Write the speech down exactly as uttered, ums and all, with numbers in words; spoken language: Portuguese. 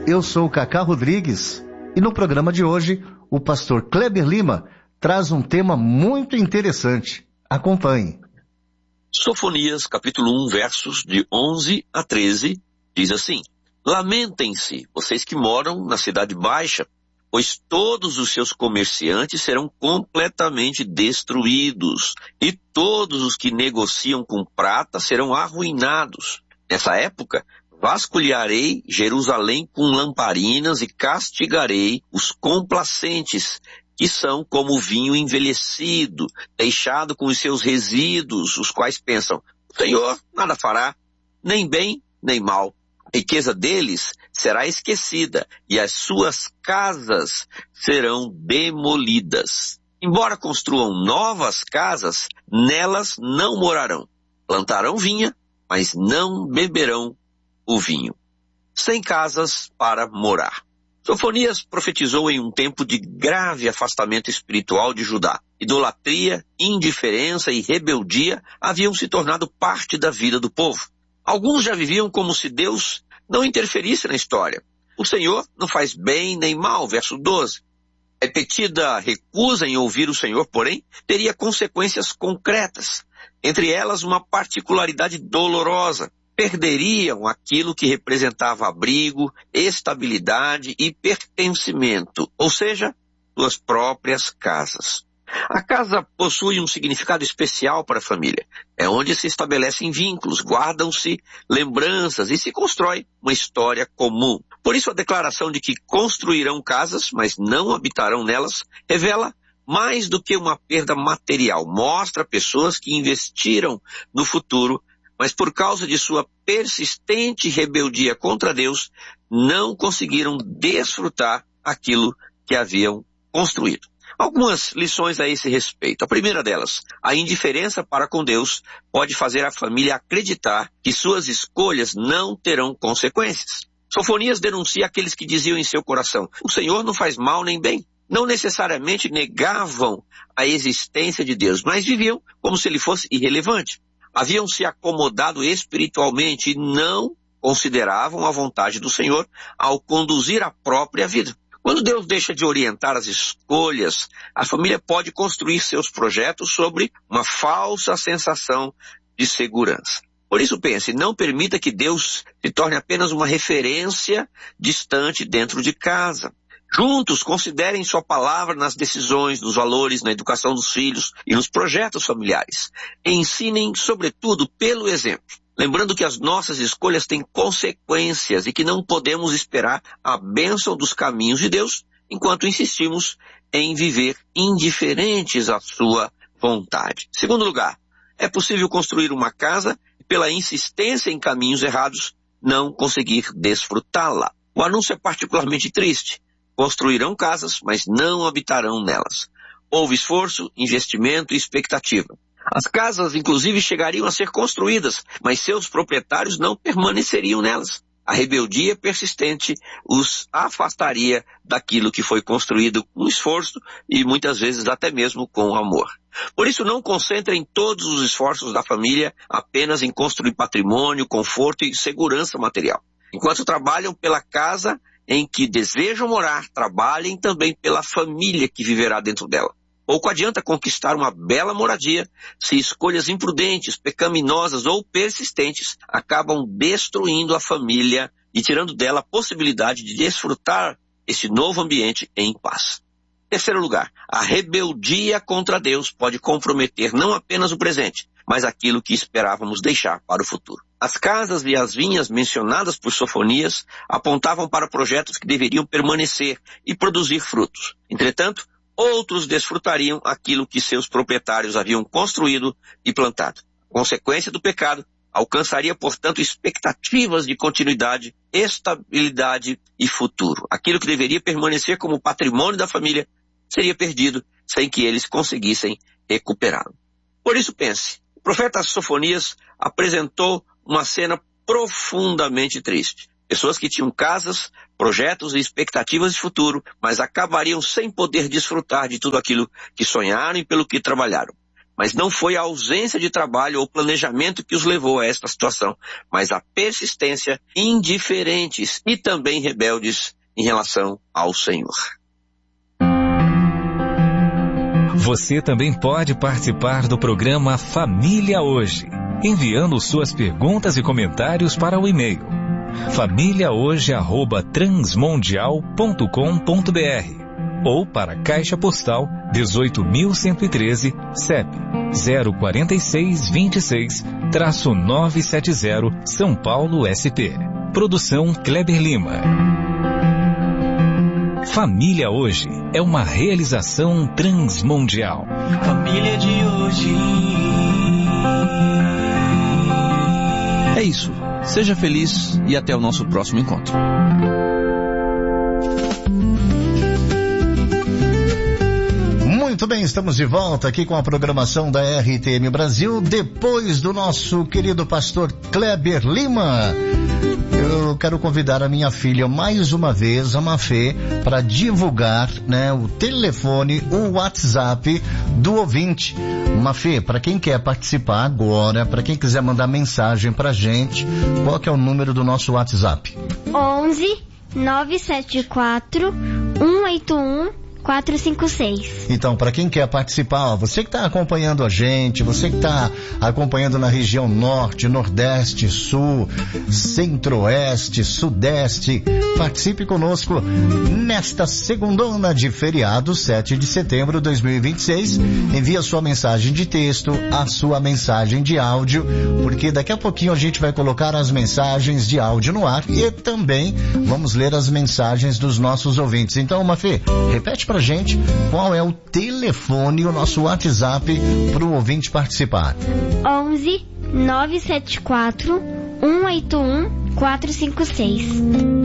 Eu sou o Cacá Rodrigues e no programa de hoje o pastor Kleber Lima traz um tema muito interessante. Acompanhe. Sofonias, capítulo um, versos de onze a treze, diz assim: Lamentem-se, vocês que moram na cidade baixa, pois todos os seus comerciantes serão completamente destruídos, e todos os que negociam com prata serão arruinados. Nessa época, vasculharei Jerusalém com lamparinas e castigarei os complacentes, que são como vinho envelhecido, deixado com os seus resíduos, os quais pensam: o Senhor nada fará, nem bem, nem mal. A riqueza deles será esquecida, e as suas casas serão demolidas. Embora construam novas casas, nelas não morarão. Plantarão vinha, mas não beberão o vinho. Sem casas para morar. Sofonias profetizou em um tempo de grave afastamento espiritual de Judá. Idolatria, indiferença e rebeldia haviam se tornado parte da vida do povo. Alguns já viviam como se Deus não interferisse na história. O Senhor não faz bem nem mal, verso doze. A repetida recusa em ouvir o Senhor, porém, teria consequências concretas. Entre elas, uma particularidade dolorosa. Perderiam aquilo que representava abrigo, estabilidade e pertencimento, ou seja, suas próprias casas. A casa possui um significado especial para a família. É onde se estabelecem vínculos, guardam-se lembranças e se constrói uma história comum. Por isso a declaração de que construirão casas, mas não habitarão nelas, revela mais do que uma perda material. Mostra pessoas que investiram no futuro, mas por causa de sua persistente rebeldia contra Deus, não conseguiram desfrutar aquilo que haviam construído. Algumas lições a esse respeito. A primeira delas, a indiferença para com Deus pode fazer a família acreditar que suas escolhas não terão consequências. Sofonias denuncia aqueles que diziam em seu coração: o Senhor não faz mal nem bem. Não necessariamente negavam a existência de Deus, mas viviam como se ele fosse irrelevante. Haviam se acomodado espiritualmente e não consideravam a vontade do Senhor ao conduzir a própria vida. Quando Deus deixa de orientar as escolhas, a família pode construir seus projetos sobre uma falsa sensação de segurança. Por isso pense, não permita que Deus se torne apenas uma referência distante dentro de casa. Juntos, considerem sua palavra nas decisões, nos valores, na educação dos filhos e nos projetos familiares. Ensinem, sobretudo, pelo exemplo. Lembrando que as nossas escolhas têm consequências e que não podemos esperar a bênção dos caminhos de Deus enquanto insistimos em viver indiferentes à sua vontade. Segundo lugar, é possível construir uma casa e, pela insistência em caminhos errados, não conseguir desfrutá-la. O anúncio é particularmente triste. Construirão casas, mas não habitarão nelas. Houve esforço, investimento e expectativa. As casas, inclusive, chegariam a ser construídas, mas seus proprietários não permaneceriam nelas. A rebeldia persistente os afastaria daquilo que foi construído com esforço e muitas vezes até mesmo com amor. Por isso, não concentrem todos os esforços da família apenas em construir patrimônio, conforto e segurança material. Enquanto trabalham pela casa em que desejam morar, trabalhem também pela família que viverá dentro dela. Pouco adianta conquistar uma bela moradia se escolhas imprudentes, pecaminosas ou persistentes acabam destruindo a família e tirando dela a possibilidade de desfrutar esse novo ambiente em paz. Terceiro lugar, a rebeldia contra Deus pode comprometer não apenas o presente, mas aquilo que esperávamos deixar para o futuro. As casas e as vinhas mencionadas por Sofonias apontavam para projetos que deveriam permanecer e produzir frutos. Entretanto, outros desfrutariam aquilo que seus proprietários haviam construído e plantado. A consequência do pecado alcançaria, portanto, expectativas de continuidade, estabilidade e futuro. Aquilo que deveria permanecer como patrimônio da família seria perdido sem que eles conseguissem recuperá-lo. Por isso pense, o profeta Sofonias apresentou uma cena profundamente triste. Pessoas que tinham casas, projetos e expectativas de futuro, mas acabariam sem poder desfrutar de tudo aquilo que sonharam e pelo que trabalharam. Mas não foi a ausência de trabalho ou planejamento que os levou a esta situação, mas a persistência, indiferentes e também rebeldes em relação ao Senhor. Você também pode participar do programa Família Hoje, enviando suas perguntas e comentários para o e-mail família hoje arroba transmundial ponto com ponto br ou para a Caixa Postal dezoito mil cento e treze, C E P zero quatro seis dois seis, novecentos e setenta, São Paulo, S P. Produção Kleber Lima. Família Hoje é uma realização transmundial. Família de hoje. É isso. Seja feliz e até o nosso próximo encontro. Muito bem, estamos de volta aqui com a programação da R T M Brasil, depois do nosso querido pastor Kleber Lima. Eu quero convidar a minha filha mais uma vez, a Mafê, para divulgar, né, o telefone, o WhatsApp do ouvinte. Mafê, para quem quer participar agora, para quem quiser mandar mensagem pra gente, qual que é o número do nosso WhatsApp? onze nove sete quatro um oito um quatro cinco seis. Então, para quem quer participar, ó, você que está acompanhando a gente, você que está acompanhando na região norte, nordeste, sul, centro-oeste, sudeste, participe conosco nesta segundona de feriado, sete de setembro de dois mil e vinte e seis. Envie a sua mensagem de texto, a sua mensagem de áudio, porque daqui a pouquinho a gente vai colocar as mensagens de áudio no ar e também vamos ler as mensagens dos nossos ouvintes. Então, Mafê, repete pra gente qual é o telefone, o nosso WhatsApp para o ouvinte participar. onze nove sete quatro um oito um quatro cinco seis.